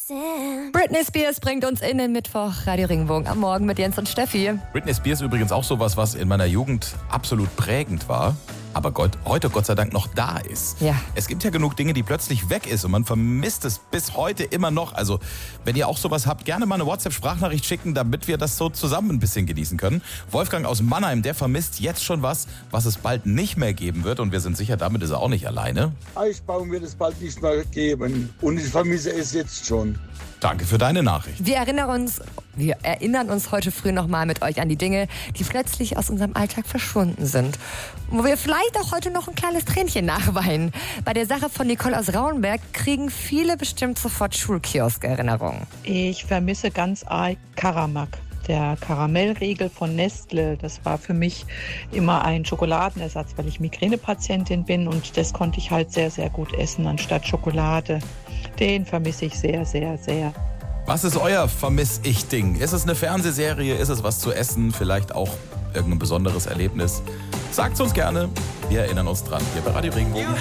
Britney Spears bringt uns in den Mittwoch Radio Regenbogen am Morgen mit Jens und Steffi. Britney Spears übrigens auch sowas, was in meiner Jugend absolut prägend war. Aber heute Gott sei Dank noch da ist. Ja. Es gibt ja genug Dinge, die plötzlich weg ist und man vermisst es bis heute immer noch. Also wenn ihr auch sowas habt, gerne mal eine WhatsApp-Sprachnachricht schicken, damit wir das so zusammen ein bisschen genießen können. Wolfgang aus Mannheim, der vermisst jetzt schon was es bald nicht mehr geben wird. Und wir sind sicher, damit ist er auch nicht alleine. Eisbaum wird es bald nicht mehr geben und ich vermisse es jetzt schon. Danke für deine Nachricht. Wir erinnern uns heute früh nochmal mit euch an die Dinge, die plötzlich aus unserem Alltag verschwunden sind. Wo wir vielleicht auch heute noch ein kleines Tränchen nachweinen. Bei der Sache von Nicole aus Rauenberg kriegen viele bestimmt sofort Schulkiosk-Erinnerungen. Ich vermisse ganz arg Karamak. Der Karamellriegel von Nestle, das war für mich immer ein Schokoladenersatz, weil ich Migränepatientin bin und das konnte ich halt sehr, sehr gut essen anstatt Schokolade. Den vermisse ich sehr, sehr, sehr. Was ist euer Vermiss-Ich-Ding? Ist es eine Fernsehserie? Ist es was zu essen? Vielleicht auch irgendein besonderes Erlebnis? Sagt's uns gerne. Wir erinnern uns dran hier bei Radio Regenbogen.